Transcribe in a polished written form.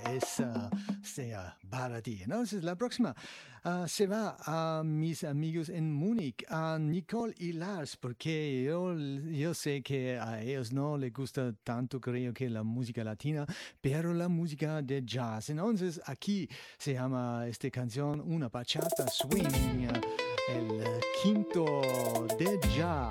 sea para ti. Entonces, la próxima se va a mis amigos en Múnich, a Nicole y Lars, porque yo sé que a ellos no les gusta tanto, creo que la música latina, pero la música de jazz. Entonces, aquí se llama esta canción Una Bachata Swing, el quinto de jazz.